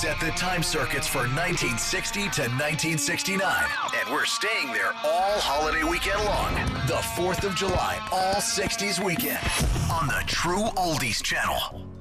set the time circuits for 1960 to 1969. And we're staying there all holiday weekend long. The 4th of July, all 60s weekend on the True Oldies Channel.